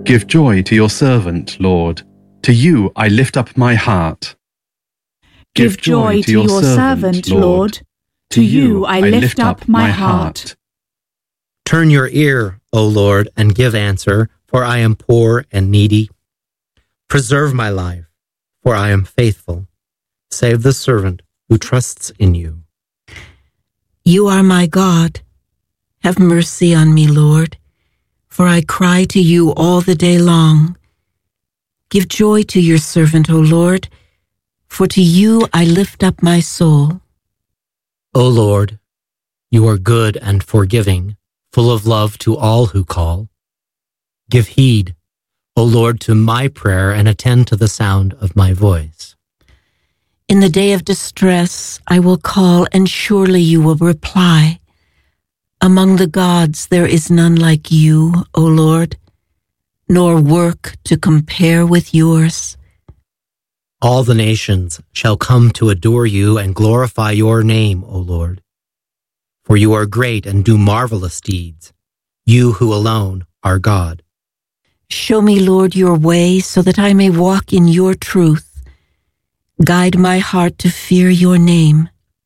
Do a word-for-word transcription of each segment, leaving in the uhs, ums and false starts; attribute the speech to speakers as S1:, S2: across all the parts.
S1: Give joy to your servant, Lord. To you I lift up my heart.
S2: Give joy to your servant, Lord. To you I lift up my heart.
S3: Turn your ear, O Lord, and give answer, for I am poor and needy. Preserve my life, for I am faithful. Save the servant who trusts in you.
S4: You are my God. Have mercy on me, Lord, for I cry to you all the day long. Give joy to your servant, O Lord, for to you I lift up my soul.
S3: O Lord, you are good and forgiving, full of love to all who call. Give heed, O Lord, to my prayer and attend to the sound of my voice.
S4: In the day of distress I will call, and surely you will reply. Among the gods there is none like you, O Lord, nor work to compare with yours.
S3: All the nations shall come to adore you and glorify your name, O Lord. For you are great and do marvelous deeds, you who alone are God.
S4: Show me, Lord, your way so that I may walk in your truth. Guide my heart to fear your name.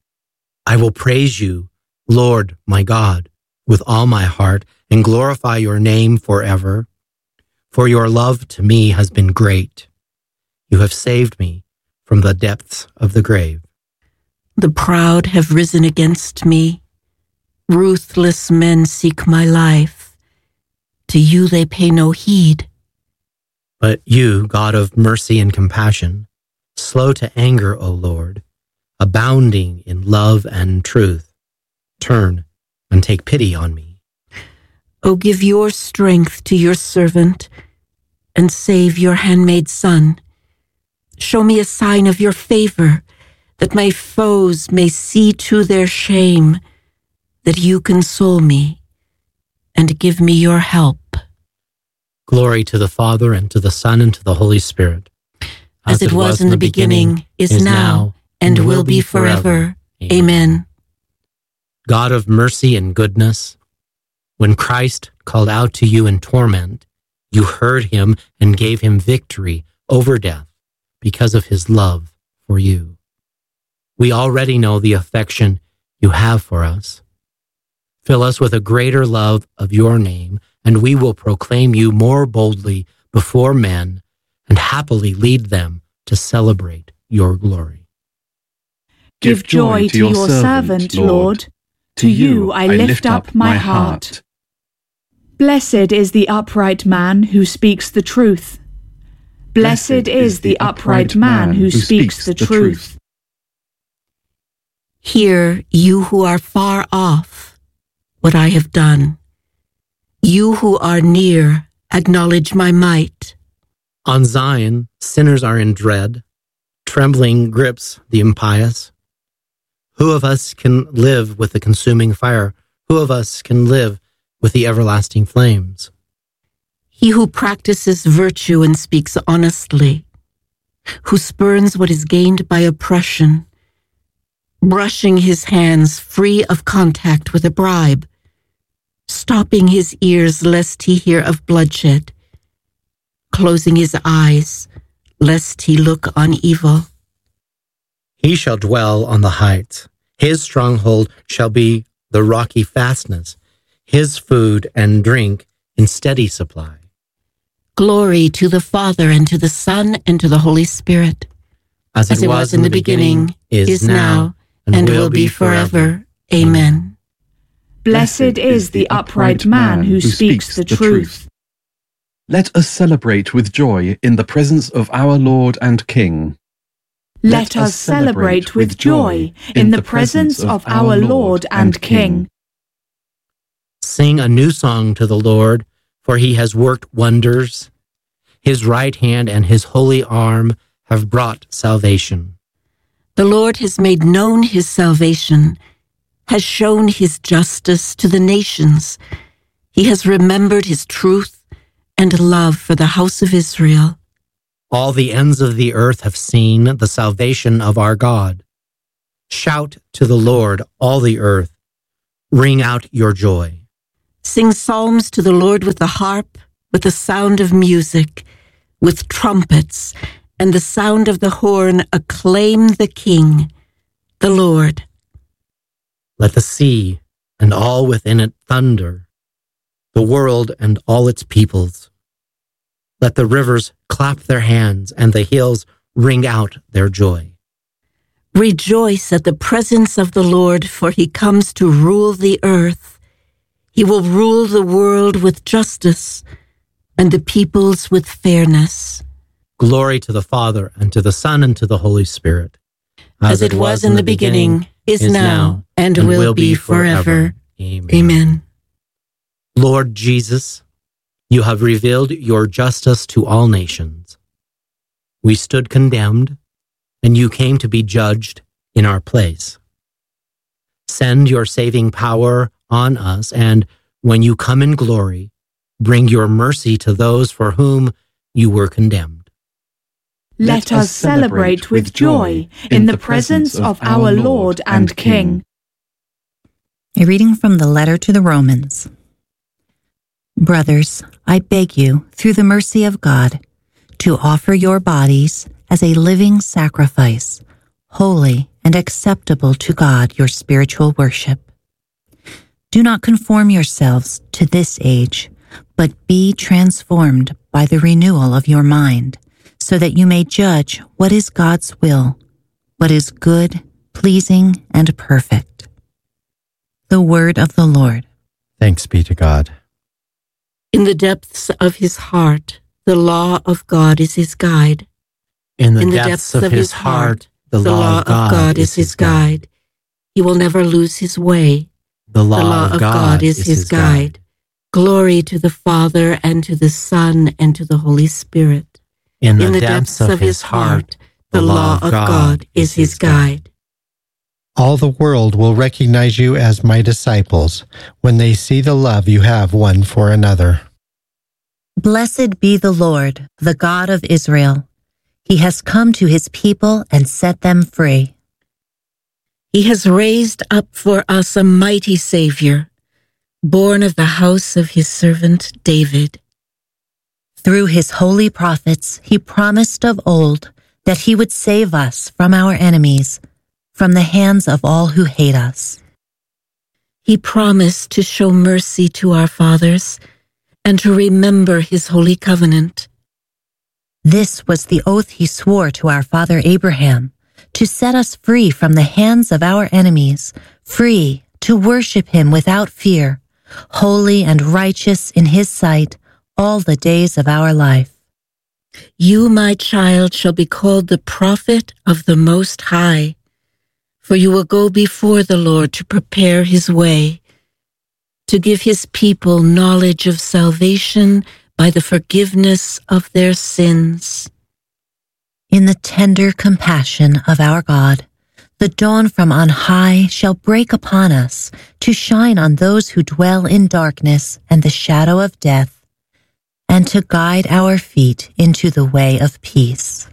S3: I will praise you, Lord, my God, with all my heart and glorify your name forever. For your love to me has been great. You have saved me from the depths of the grave.
S4: The proud have risen against me. Ruthless men seek my life. To you they pay no heed.
S3: But you, God of mercy and compassion, slow to anger, O Lord, abounding in love and truth, turn and take pity on me.
S4: O give your strength to your servant, and save your handmaid son. Show me a sign of your favor, that my foes may see to their shame, that you console me, and give me your help.
S3: Glory to the Father, and to the Son, and to the Holy Spirit.
S4: As, As it was, was in the beginning, beginning is, is now, and, and will be forever. Amen. Amen.
S3: God of mercy and goodness, when Christ called out to you in torment, you heard him and gave him victory over death because of his love for you. We already know the affection you have for us. Fill us with a greater love of your name, and we will proclaim you more boldly before men and happily lead them to celebrate your glory.
S2: Give joy to your servant, Lord. To you I lift up my heart. Blessed is the upright man who speaks the truth. Blessed is the upright man who speaks the truth.
S4: Hear, you who are far off, what I have done. You who are near, acknowledge my might.
S3: On Zion, sinners are in dread. Trembling grips the impious. Who of us can live with the consuming fire? Who of us can live with the everlasting flames?
S4: He who practices virtue and speaks honestly, who spurns what is gained by oppression, brushing his hands free of contact with a bribe, stopping his ears lest he hear of bloodshed, closing his eyes lest he look on evil.
S3: He shall dwell on the heights. His stronghold shall be the rocky fastness, his food and drink in steady supply.
S4: Glory to the Father, and to the Son, and to the Holy Spirit.
S3: As it, As it was, was in the beginning, beginning is now, and, and will be forever. Amen.
S2: Blessed is the upright man who speaks the truth.
S1: Let us celebrate with joy in the presence of our Lord and King.
S2: Let us celebrate with joy in the presence of our Lord and King.
S3: Sing a new song to the Lord, for he has worked wonders. His right hand and his holy arm have brought salvation.
S4: The Lord has made known his salvation, has shown his justice to the nations. He has remembered his truth and love for the house of Israel.
S3: All the ends of the earth have seen the salvation of our God. Shout to the Lord, all the earth. Ring out your joy.
S4: Sing psalms to the Lord with the harp, with the sound of music, with trumpets, and the sound of the horn, acclaim the King, the Lord.
S3: Let the sea and all within it thunder, the world and all its peoples. Let the rivers clap their hands and the hills ring out their joy.
S4: Rejoice at the presence of the Lord, for he comes to rule the earth. He will rule the world with justice and the peoples with fairness.
S3: Glory to the Father, and to the Son, and to the Holy Spirit.
S4: As, As it was in the beginning, beginning is, is now, and, and will, will be forever. forever.
S3: Amen.
S4: Amen.
S3: Lord Jesus, you have revealed your justice to all nations. We stood condemned, and you came to be judged in our place. Send your saving power on us, and when you come in glory, bring your mercy to those for whom you were condemned.
S2: Let us celebrate with joy in the presence of our Lord and King.
S5: A reading from the letter to the Romans. Brothers, I beg you, through the mercy of God, to offer your bodies as a living sacrifice, holy and acceptable to God, your spiritual worship. Do not conform yourselves to this age, but be transformed by the renewal of your mind, so that you may judge what is God's will, what is good, pleasing, and perfect. The word of the Lord.
S6: Thanks be to God.
S4: In the depths of his heart, the law of God is his guide.
S3: In the, In the depths, depths of his heart, the, the law of God, God is his guide. guide.
S4: He will never lose his way.
S3: The law,
S4: the law
S3: of,
S4: of
S3: God,
S4: God is, is his guide. guide. Glory to the Father, and to the Son, and to the Holy Spirit.
S3: In the, In the depths, depths of his heart, the law of God is his guide.
S6: All the world will recognize you as my disciples when they see the love you have one for another.
S5: Blessed be the Lord, the God of Israel. He has come to his people and set them free.
S4: He has raised up for us a mighty Savior, born of the house of his servant David.
S5: Through his holy prophets, he promised of old that he would save us from our enemies, from the hands of all who hate us.
S4: He promised to show mercy to our fathers and to remember his holy covenant.
S5: This was the oath he swore to our father Abraham, to set us free from the hands of our enemies, free to worship him without fear, holy and righteous in his sight all the days of our life.
S4: You, my child, shall be called the prophet of the Most High, for you will go before the Lord to prepare his way, to give his people knowledge of salvation by the forgiveness of their sins.
S5: In the tender compassion of our God, the dawn from on high shall break upon us to shine on those who dwell in darkness and the shadow of death, and to guide our feet into the way of peace.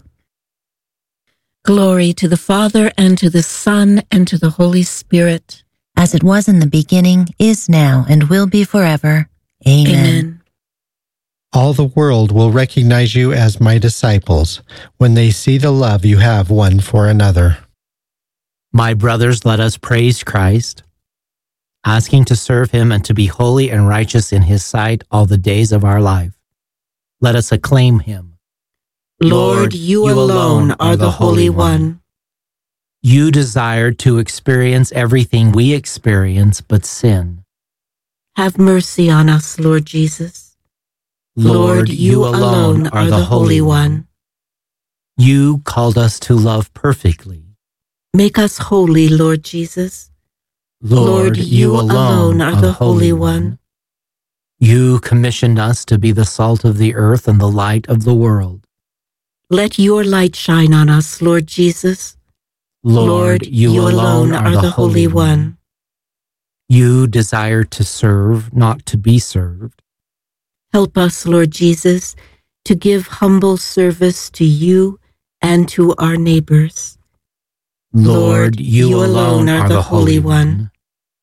S4: Glory to the Father, and to the Son, and to the Holy Spirit.
S5: As it was in the beginning, is now, and will be forever. Amen.
S4: Amen.
S6: All the world will recognize you as my disciples when they see the love you have one for another.
S3: My brothers, let us praise Christ, asking to serve him and to be holy and righteous in his sight all the days of our life. Let us acclaim him.
S4: Lord, you, you alone are the Holy One.
S3: You desired to experience everything we experience but sin.
S4: Have mercy on us, Lord Jesus.
S3: Lord, you alone are the Holy One. You called us to love perfectly.
S4: Make us holy, Lord Jesus.
S3: Lord, you alone are the Holy One. You commissioned us to be the salt of the earth and the light of the world.
S4: Let your light shine on us, Lord Jesus.
S3: Lord, you, you alone are the Holy One. You desire to serve, not to be served.
S4: Help us, Lord Jesus, to give humble service to you and to our neighbors.
S3: Lord, you, you alone are the Holy One.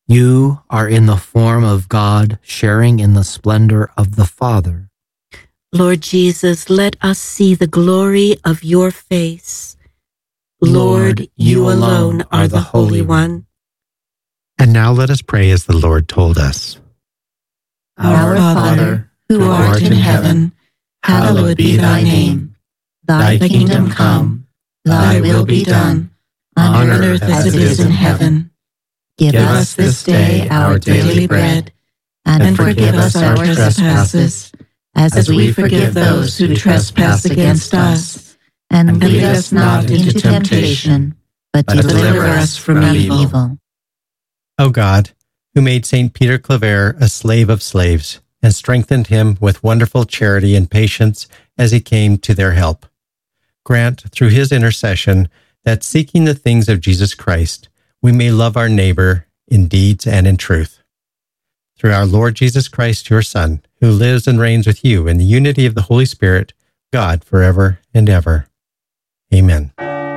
S3: You are in the form of God, sharing in the splendor of the Father.
S4: Lord Jesus, let us see the glory of your face. Lord, you alone are the Holy One.
S6: And now let us pray as the Lord told us.
S5: Our Father, who art in heaven, hallowed be thy name. Thy kingdom come, thy will be done, on earth as it is in heaven. Give us this day our daily bread, and forgive us our trespasses, as we forgive those who trespass against us. And lead us not into temptation, but deliver us from evil.
S6: O God, who made Saint Peter Claver a slave of slaves, and strengthened him with wonderful charity and patience as he came to their help, grant through his intercession that, seeking the things of Jesus Christ, we may love our neighbor in deeds and in truth. Through our Lord Jesus Christ, your Son, who lives and reigns with you in the unity of the Holy Spirit, God, forever and ever. Amen.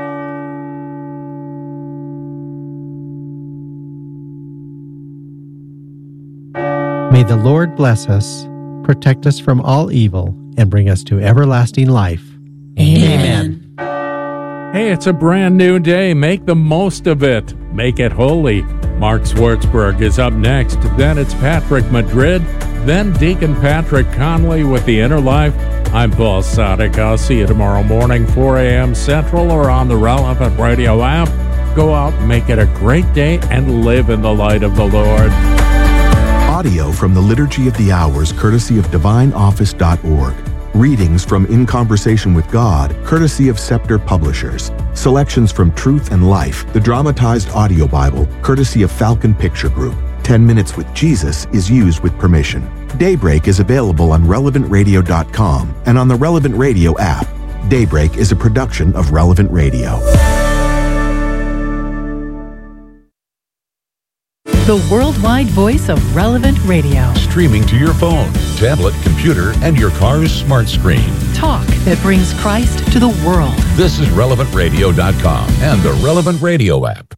S6: May the Lord bless us, protect us from all evil, and bring us to everlasting life.
S5: Amen.
S7: Hey, it's a brand new day. Make the most of it. Make it holy. Mark Swartzberg is up next. Then it's Patrick Madrid. Then Deacon Patrick Conley with the Inner Life. I'm Paul Sadek. I'll see you tomorrow morning, four a.m. Central, or on the Relevant Radio app. Go out, make it a great day, and live in the light of the Lord.
S8: Audio from the Liturgy of the Hours, courtesy of divine office dot org. Readings from In Conversation with God, courtesy of Scepter Publishers. Selections from Truth and Life, the dramatized audio Bible, courtesy of Falcon Picture Group. Ten Minutes with Jesus is used with permission. Daybreak is available on relevant radio dot com and on the Relevant Radio app. Daybreak is a production of Relevant Radio.
S9: The worldwide voice of Relevant Radio.
S10: Streaming to your phone, tablet, computer, and your car's smart screen.
S9: Talk that brings Christ to the world.
S10: This is relevant radio dot com and the Relevant Radio app.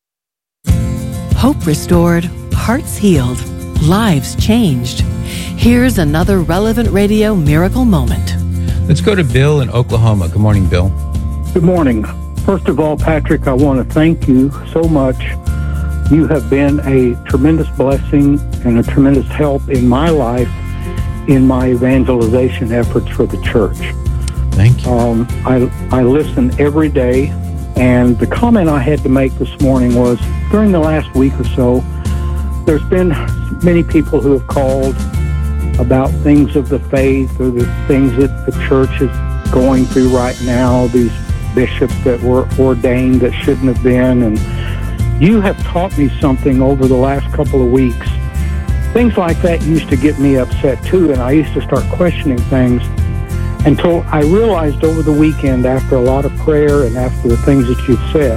S9: Hope restored, hearts healed, lives changed. Here's another Relevant Radio miracle moment.
S11: Let's go to Bill in Oklahoma. Good morning, Bill.
S12: Good morning. First of all, Patrick, I want to thank you so much. You have been a tremendous blessing and a tremendous help in my life in my evangelization efforts for the church.
S11: Thank you.
S12: Um, I, I listen every day, and the comment I had to make this morning was, during the last week or so, there's been many people who have called about things of the faith or the things that the church is going through right now, these bishops that were ordained that shouldn't have been, and you have taught me something over the last couple of weeks. Things like that used to get me upset too, and I used to start questioning things until I realized over the weekend, after a lot of prayer and after the things that you've said,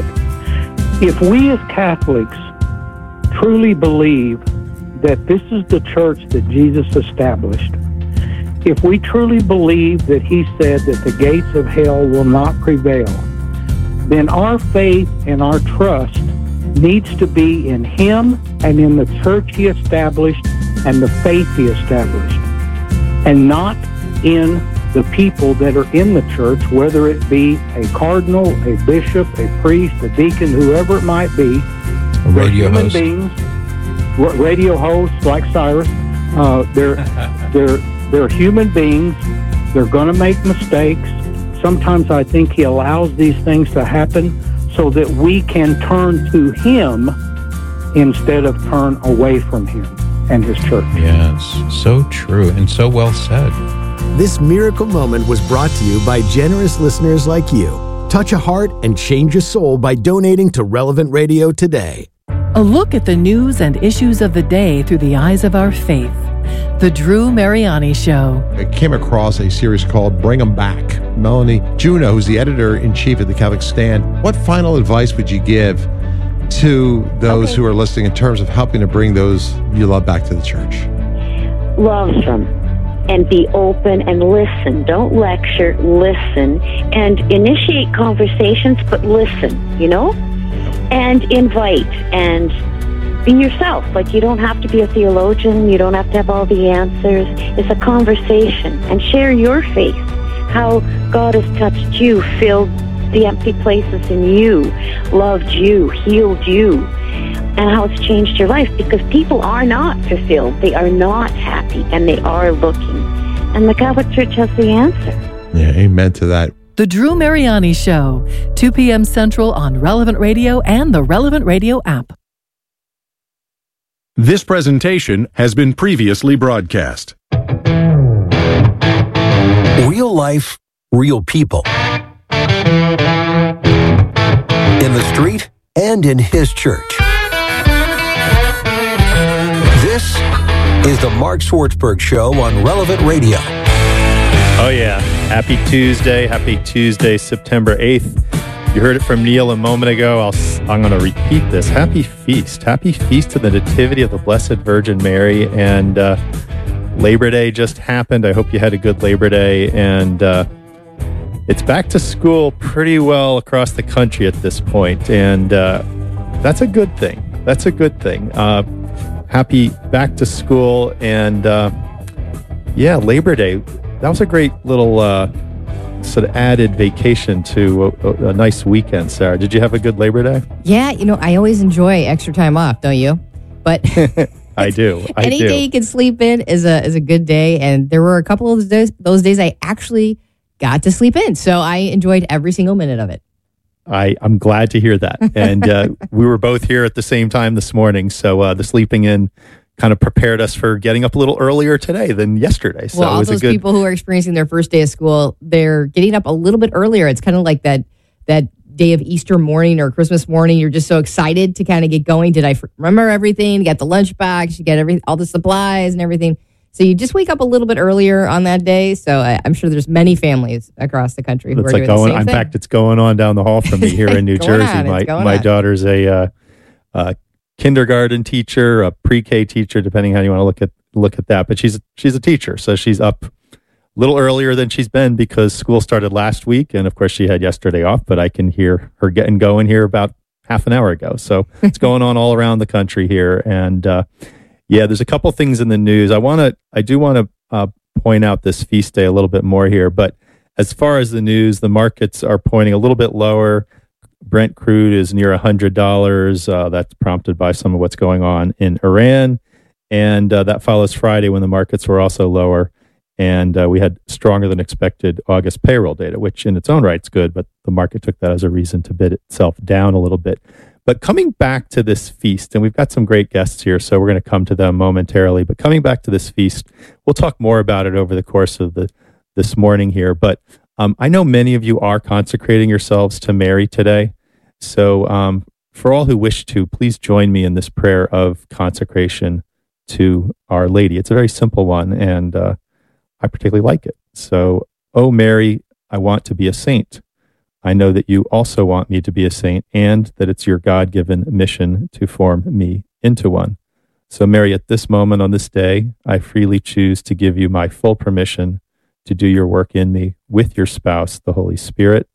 S12: if we as Catholics truly believe that this is the church that Jesus established, if we truly believe that he said that the gates of hell will not prevail, then our faith and our trust needs to be in him and in the church he established and the faith he established, and not in the people that are in the church, whether it be a cardinal, a bishop, a priest, a deacon, whoever it might be.
S11: A radio
S12: human
S11: host.
S12: beings, radio hosts like Cyrus. Uh, they're they're they're human beings. They're going to make mistakes. Sometimes I think he allows these things to happen so that we can turn to him instead of turn away from him and his church.
S11: Yes, so true and so well said.
S13: This miracle moment was brought to you by generous listeners like you. Touch a heart and change a soul by donating to Relevant Radio today.
S9: A look at the news and issues of the day through the eyes of our faith. The Drew Mariani Show.
S14: I came across a series called Bring 'em Back. Melanie Juneau, who's the editor-in-chief of the Catholic Stand, what final advice would you give to those okay. who are listening in terms of helping to bring those you love back to the church?
S15: Love them and be open and listen. Don't lecture, listen, and initiate conversations, but listen, you know? And invite and be yourself. Like, you don't have to be a theologian. You don't have to have all the answers. It's a conversation. And share your faith, how God has touched you, filled the empty places in you, loved you, healed you, and how it's changed your life, because people are not fulfilled. They are not happy, and they are looking. And the Catholic Church has the answer.
S14: Yeah, amen to that.
S9: The Drew Mariani Show, two p.m. Central on Relevant Radio and the Relevant Radio app.
S16: This presentation has been previously broadcast.
S17: Real life, real people. In the street and in his church. This is the Mark Swartzberg Show on Relevant Radio.
S18: Oh yeah, happy Tuesday, happy Tuesday, September eighth. You heard it from Neil a moment ago. I'll, I'm going to repeat this. Happy feast. Happy feast to the Nativity of the Blessed Virgin Mary. And uh, Labor Day just happened. I hope you had a good Labor Day. And uh, it's back to school pretty well across the country at this point. And uh, that's a good thing. That's a good thing. Uh, happy back to school. And uh, yeah, Labor Day. That was a great little uh, sort of added vacation to a, a, a nice weekend, Sarah. Did you have a good Labor Day?
S19: Yeah, you know, I always enjoy extra time off, don't you? But
S18: I do. I
S19: any
S18: do.
S19: day you can sleep in is a is a good day. And there were a couple of those days, those days I actually got to sleep in. So I enjoyed every single minute of it.
S18: I, I'm glad to hear that. And uh, we were both here at the same time this morning. So uh, the sleeping in kind of prepared us for getting up a little earlier today than yesterday. So
S19: well, all
S18: it was
S19: those
S18: a good...
S19: people who are experiencing their first day of school, they're getting up a little bit earlier. It's kind of like that that day of Easter morning or Christmas morning. You're just so excited to kind of get going. Did I f- remember everything? You got the lunchbox, you get every all the supplies and everything. So you just wake up a little bit earlier on that day. So I, I'm sure there's many families across the country who
S18: it's
S19: are
S18: like
S19: doing
S18: going,
S19: the same
S18: in
S19: thing.
S18: fact, it's going on down the hall from me here in New Jersey.
S19: on,
S18: my my
S19: on.
S18: daughter's a uh, uh, kindergarten teacher, a pre-K teacher, depending how you want to look at look at that. But she's she's a teacher, so she's up a little earlier than she's been because school started last week, and of course she had yesterday off. But I can hear her getting going here about half an hour ago. So it's going on all around the country here, and uh, yeah, there's a couple things in the news. I want to, I do want to uh, point out this feast day a little bit more here. But as far as the news, the markets are pointing a little bit lower. Brent crude is near one hundred dollars. Uh, that's prompted by some of what's going on in Iran. And uh, that follows Friday when the markets were also lower. And uh, we had stronger than expected August payroll data, which in its own right is good, but the market took that as a reason to bid itself down a little bit. But coming back to this feast, and we've got some great guests here, so we're going to come to them momentarily. But coming back to this feast, we'll talk more about it over the course of the this morning here. But um, I know many of you are consecrating yourselves to Mary today. So um, for all who wish to, please join me in this prayer of consecration to Our Lady. It's a very simple one, and uh, I particularly like it. So, oh Mary, I want to be a saint. I know that you also want me to be a saint, and that it's your God-given mission to form me into one. So, Mary, at this moment on this day, I freely choose to give you my full permission to do your work in me with your spouse, the Holy Spirit.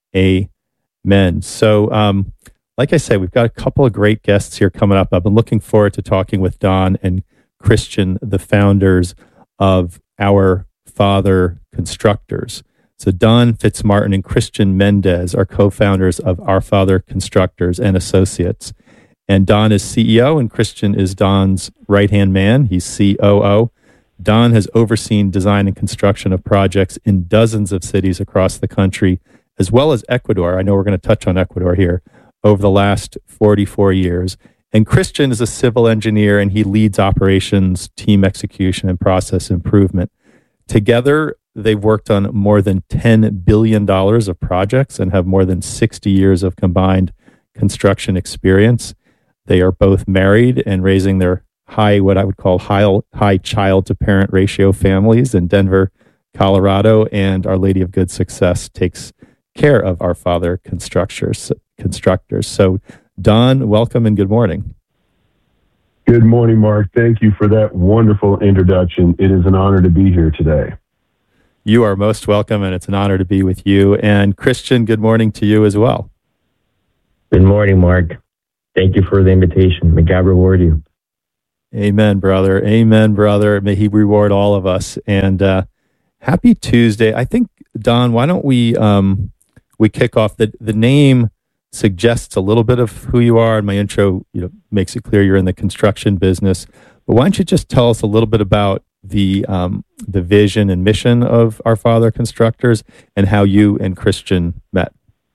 S18: Amen. So, um, like I said, we've got a couple of great guests here coming up. I've been looking forward to talking with Don and Christian, the founders of Our Father Constructors. So Don Fitzmartin and Christian Mendez are co-founders of Our Father Constructors and Associates. And Don is C E O and Christian is Don's right-hand man. He's C O O. Don has overseen design and construction of projects in dozens of cities across the country, as well as Ecuador. I know we're going to touch on Ecuador here over the last forty-four years. And Christian is a civil engineer, and he leads operations, team execution, and process improvement. Together, they've worked on more than ten billion dollars of projects and have more than sixty years of combined construction experience. They are both married and raising their high, what I would call high, high child-to-parent ratio families in Denver, Colorado, and Our Lady of Good Success takes care of Our Father Constructors. constructors. So, Don, welcome and good morning.
S20: Good morning, Mark. Thank you for that wonderful introduction. It is an honor to be here today.
S18: You are most welcome, and it's an honor to be with you. And Christian, good morning to you as well.
S21: Good morning, Mark. thank you for the invitation. May God reward you.
S18: Amen, brother. Amen, brother. May he reward all of us. And uh, happy Tuesday. I think, Don, why don't we um, we kick off? The, the name suggests a little bit of who you are, and my intro you know, makes it clear you're in the construction business. But why don't you just tell us a little bit about the um, the vision and mission of Our Father Constructors and how you and Christian met?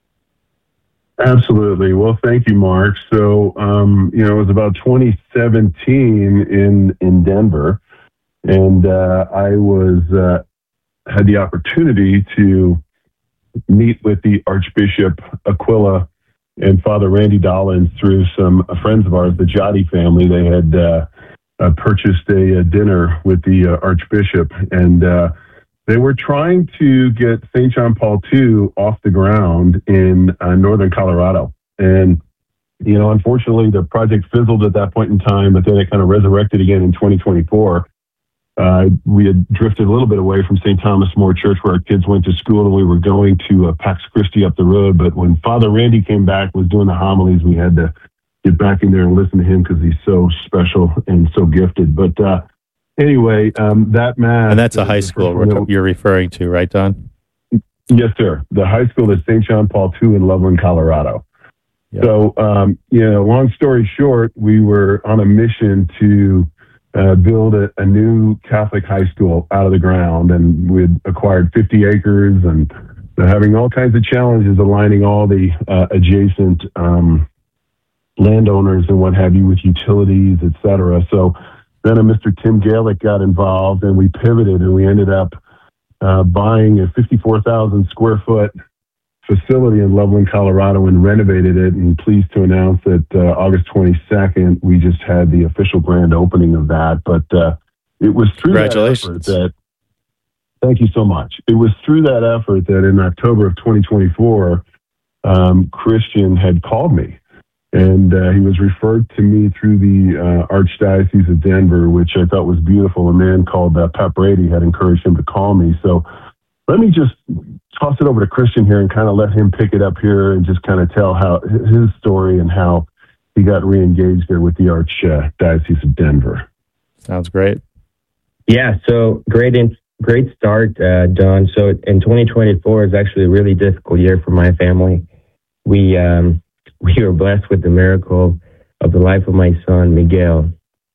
S20: Absolutely. Well, thank you, Mark. So, um, you know, it was about twenty seventeen in in Denver, and uh, I was uh, had the opportunity to meet with the Archbishop Aquila and Father Randy Dollins through some friends of ours, the Jotty family. They had uh, uh, purchased a, a dinner with the uh, Archbishop, and uh, they were trying to get Saint John Paul the Second off the ground in uh, northern Colorado. And, you know, unfortunately, the project fizzled at that point in time, but then it kind of resurrected again in twenty twenty-four. Uh, we had drifted a little bit away from Saint Thomas More Church, where our kids went to school, and we were going to uh, Pax Christi up the road. But when Father Randy came back, was doing the homilies, we had to get back in there and listen to him because he's so special and so gifted. But, uh, Anyway, um, that mass...
S18: And that's a high school re- you're referring to, right, Don?
S20: Yes, sir. The high school is Saint John Paul the Second in Loveland, Colorado. Yep. So, um, you know, long story short, we were on a mission to uh, build a, a new Catholic high school out of the ground, and we had acquired fifty acres and uh, having all kinds of challenges aligning all the uh, adjacent um, landowners and what have you with utilities, et cetera. So, then a Mister Tim Gaelic got involved, and we pivoted, and we ended up uh, buying a fifty-four thousand square foot facility in Loveland, Colorado, and renovated it. And pleased to announce that uh, August twenty-second, we just had the official grand opening of that. But uh, it was through that effort that, thank you so much. It was through that effort that in October of twenty twenty-four, um, Christian had called me. And uh, he was referred to me through the uh, Archdiocese of Denver, which I thought was beautiful. A man called uh, Pat Brady had encouraged him to call me. So let me just toss it over to Christian here and kind of let him pick it up here and just kind of tell how his story and how he got re-engaged there with the Archdiocese of Denver.
S18: Sounds great.
S21: Yeah, so great, in, great start, uh, Don. So in twenty twenty-four is actually a really difficult year for my family. We... Um, We were blessed with the miracle of the life of my son, Miguel.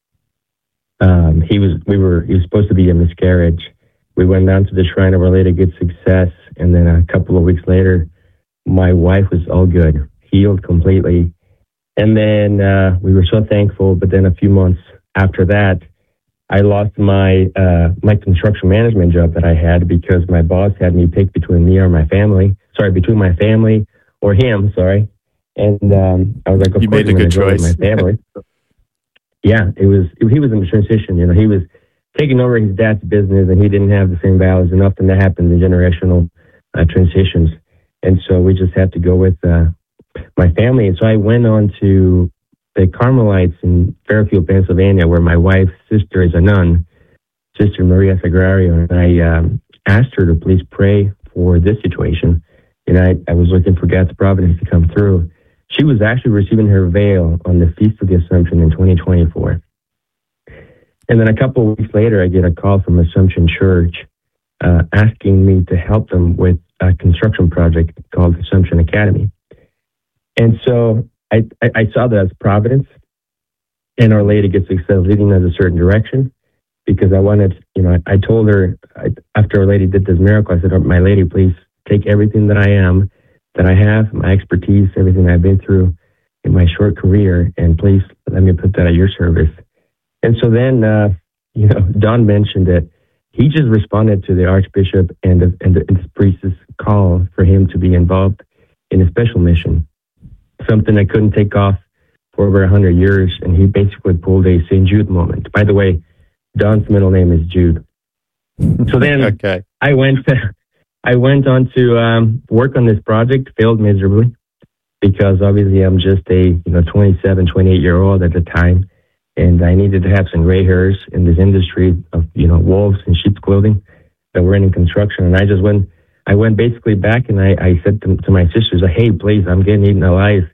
S21: Um, he was, we were, he was supposed to be a miscarriage. We went down to the Shrine of Our Lady of Good Success, and then a couple of weeks later, my wife was all good, healed completely. And then uh, we were so thankful. But then a few months after that, I lost my uh, my construction management job that I had because my boss had me pick between me or my family. Sorry, between my family or him. Sorry. And um, I was like, of
S18: you
S21: course,
S18: made a good choice.
S21: My family. Yeah, it was. He was in the transition. You know, he was taking over his dad's business, and he didn't have the same values. And often that happens in generational uh, transitions. And so we just had to go with uh, my family. And so I went on to the Carmelites in Fairfield, Pennsylvania, where my wife's sister is a nun, Sister Maria Sagrario. And I um, asked her to please pray for this situation. And I, I was looking for God's providence to come through. She was actually receiving her veil on the Feast of the Assumption in twenty twenty-four. And then a couple of weeks later, I get a call from Assumption Church uh, asking me to help them with a construction project called Assumption Academy. And so I, I, I saw that as providence, and Our Lady Gets Success leading us a certain direction, because I wanted, you know, I, I told her, I, after Our Lady did this miracle, I said, oh, my lady, please take everything that I am, that I have, my expertise, everything I've been through in my short career, and please let me put that at your service. And so then, uh, you know, Don mentioned that he just responded to the Archbishop and the, and the, and the priest's call for him to be involved in a special mission, something I couldn't take off for over one hundred years, and he basically pulled a Saint Jude moment. By the way, Don's middle name is Jude. So then
S18: okay.
S21: I went to... I went on to um, work on this project, failed miserably, because obviously I'm just a you know twenty-seven, twenty-eight year old at the time, and I needed to have some gray hairs in this industry of you know wolves in sheep's clothing that were in construction. And I just went, I went basically back, and I, I said to, to my sisters, "Hey, please, I'm getting eaten alive.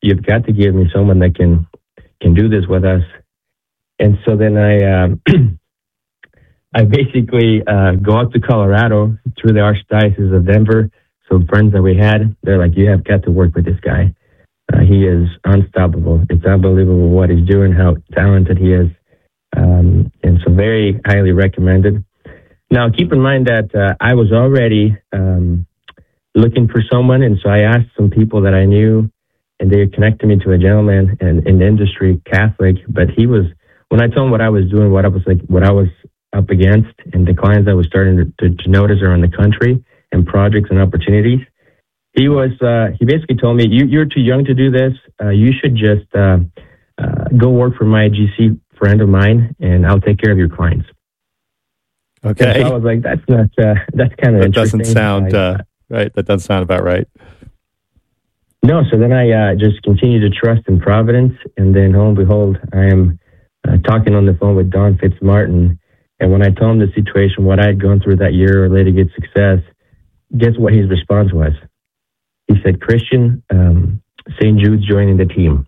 S21: you've got to give me someone that can can do this with us. And so then I um, I basically uh, go out to Colorado through the Archdiocese of Denver. Some friends that we had, they're like, you have got to work with this guy. Uh, he is unstoppable. It's unbelievable what he's doing, how talented he is. Um, and so very highly recommended. Now, keep in mind that uh, I was already um, looking for someone, and so I asked some people that I knew, and they connected me to a gentleman in, in the industry, Catholic, but he was, when I told him what I was doing, what I was like, what I was up against, and the clients I was starting to, to, to notice around the country, and projects and opportunities, he was, uh, he basically told me, you, you're too young to do this. Uh, you should just uh, uh, go work for my G C friend of mine, and I'll take care of your clients.
S18: Okay.
S21: So I was like, that's not, uh, that's kind of
S18: that
S21: interesting.
S18: doesn't sound,
S21: I,
S18: uh, right. That doesn't sound about right.
S21: No, so then I uh, just continue to trust in Providence, and then, lo and behold, I am uh, talking on the phone with Don Fitzmartin, and when I told him the situation, what I had gone through that year related to success, guess what his response was? He said, Christian, um, Saint Jude's joining the team.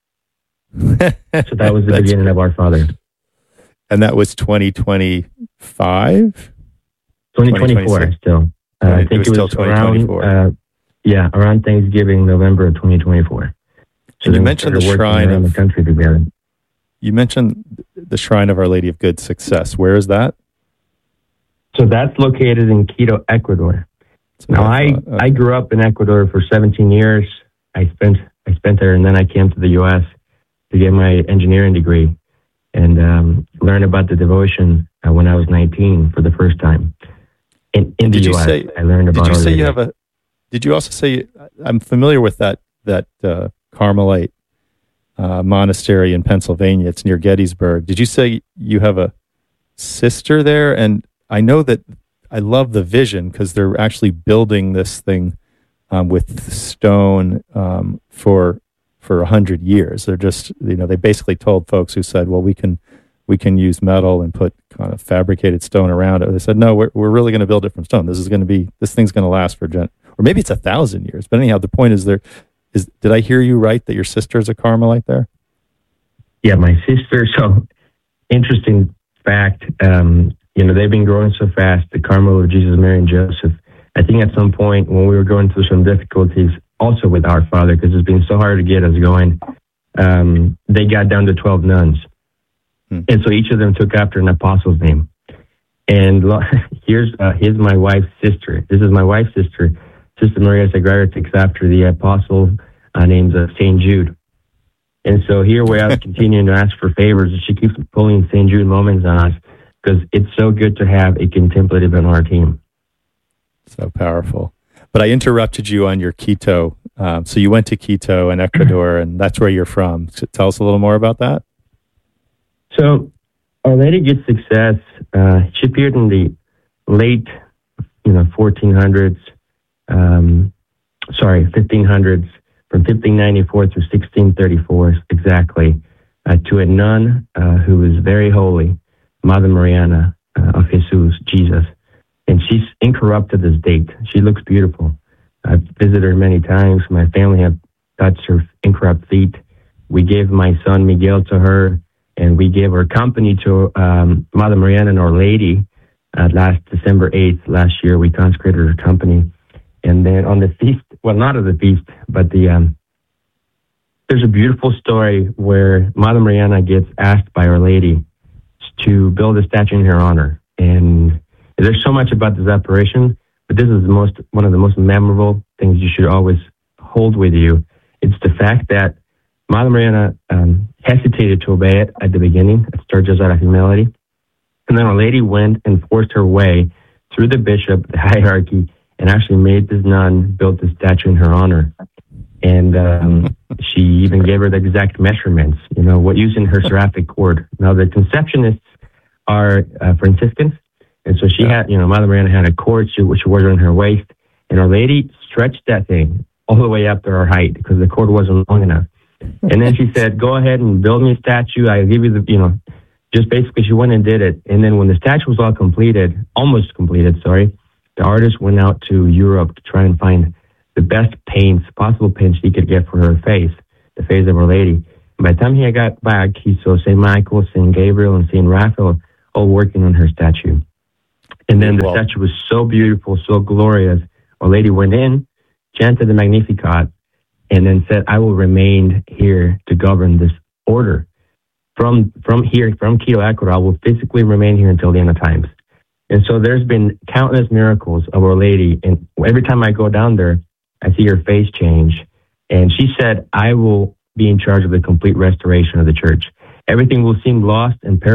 S21: So that was the beginning
S18: great.
S21: of Our Father.
S18: And that was twenty twenty-five?
S21: twenty twenty-four still. Uh, I think
S18: it was,
S21: it
S18: still
S21: was
S18: twenty twenty-four.
S21: around, uh, yeah, around Thanksgiving, November of twenty twenty-four. So
S18: and you mentioned the shrine of
S21: the country together.
S18: You mentioned the Shrine of Our Lady of Good Success. Where is that?
S21: So that's located in Quito, Ecuador.
S18: That's
S21: now
S18: I,
S21: I,
S18: thought, okay.
S21: I grew up in Ecuador for seventeen years. I spent I spent there, and then I came to the U S to get my engineering degree and um, learn about the devotion uh, when I was nineteen for the first time. In, in the
S18: did
S21: U S,
S18: you say,
S21: I learned about.
S18: Did you
S21: Our
S18: say
S21: Lady.
S18: you have a? Did you also say? I'm familiar with that that uh, Carmelite uh, monastery in Pennsylvania. It's near Gettysburg. Did you say you have a sister there? And I know that I love the vision because they're actually building this thing um, with stone um, for for a hundred years. They're just, you know, they basically told folks who said, well, we can we can use metal and put kind of fabricated stone around it. They said, no, we're we're really going to build it from stone. This is going to be, this thing's going to last for gen, or maybe it's a thousand years. But anyhow, the point is there is, did I hear you right that your sister is a Carmelite there?
S21: Yeah, my sister. So interesting fact. Um, you know, they've been growing so fast. The Carmel of Jesus, Mary, and Joseph. I think at some point when we were going through some difficulties, also with Our Father, because it's been so hard to get us going, um, they got down to twelve nuns. Hmm. And so each of them took after an apostle's name. And lo- here's uh, here's my wife's sister. This is my wife's sister. Sister Maria Sagrada takes after the apostle uh, named uh, Saint Jude. And so here we are continuing to ask for favors, and she keeps pulling Saint Jude moments on us because it's so good to have a contemplative on our team.
S18: So powerful. But I interrupted you on your Quito. Um, so you went to Quito in Ecuador, and that's where you're from. So tell us a little more about that.
S21: So Our Lady Good Success, uh, she appeared in the late, you know, fourteen hundreds, um, sorry, fifteen hundreds, from fifteen ninety-four through sixteen thirty-four exactly, uh, to a nun uh, who was very holy, Mother Mariana uh, of Jesus, Jesus. And she's incorrupted this date. She looks beautiful. I've visited her many times. My family have touched her incorrupt feet. We gave my son Miguel to her, and we gave her company to um, Mother Mariana and Our Lady uh, last December eighth. Last year, we consecrated her company. And then on the feast, well, not of the feast, but the um, there's a beautiful story where Mother Mariana gets asked by Our Lady to build a statue in her honor. And there's so much about this apparition, but this is the most one of the most memorable things you should always hold with you. It's the fact that Mother Mariana um, hesitated to obey it at the beginning. It started just out of humility. And then Our Lady went and forced her way through the bishop, the hierarchy, and actually made this nun build the statue in her honor. And um, she even gave her the exact measurements, you know, what using her seraphic cord. Now, the Conceptionists are uh, Franciscans. And so she had, you know, Mother Mariana had a cord she, which she wore around her waist, and Our Lady stretched that thing all the way up to her height because the cord wasn't long enough. And then she said, go ahead and build me a statue. I'll give you the, you know, just basically she went and did it. And then when the statue was all completed, almost completed, sorry, the artist went out to Europe to try and find the best paints, possible paints she could get for her face. the face of Our Lady. By the time he got back, he saw Saint Michael, Saint Gabriel, and Saint Raphael all working on her statue. And then the
S18: Wow.
S21: statue was so beautiful, so glorious. Our Lady went in, chanted the Magnificat, and then said, I will remain here to govern this order. From from here, from Quito, Ecuador, I will physically remain here until the end of times. And so there's been countless miracles of Our Lady. And every time I go down there, I see her face change. And she said, I will be in charge of the complete restoration of the church. Everything will seem lost and